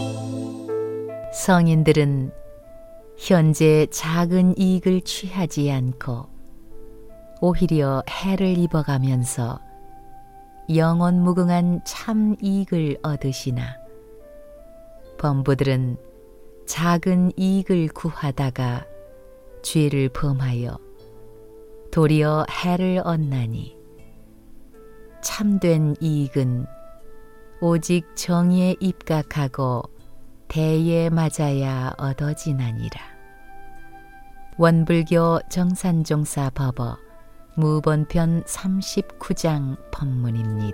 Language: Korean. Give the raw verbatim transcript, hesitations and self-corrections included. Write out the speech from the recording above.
성인들은 현재 작은 이익을 취하지 않고 오히려 해를 입어가면서 영원 무궁한 참 이익을 얻으시나, 범부들은 작은 이익을 구하다가 죄를 범하여 도리어 해를 얻나니, 참된 이익은 오직 정의에 입각하고 대에 맞아야 얻어지나니라. 원불교 정산종사 법어 무본편 삼십구 장 법문입니다.